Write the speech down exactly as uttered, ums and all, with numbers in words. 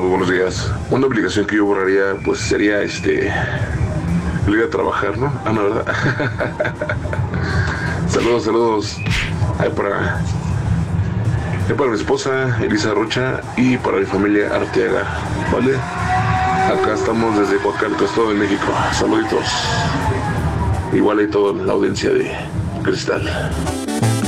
muy buenos días. Una obligación que yo borraría, pues sería este. el ir a trabajar, ¿no? Ah, no, ¿verdad? Saludos, saludos. Ahí para. ahí para mi esposa, Elisa Rocha, y para mi familia Arteaga, ¿vale? Acá estamos desde Coacalco, Estado de México. Saluditos. Igual hay toda la audiencia de Cristal.